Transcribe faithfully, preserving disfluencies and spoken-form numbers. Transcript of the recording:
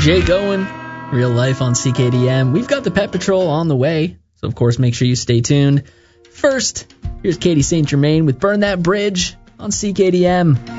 Jake Owen, Real Life on C K D M. We've got the Pet Patrol on the way, so of course make sure you stay tuned. First, here's Katie Saint Germain with Burn That Bridge on C K D M.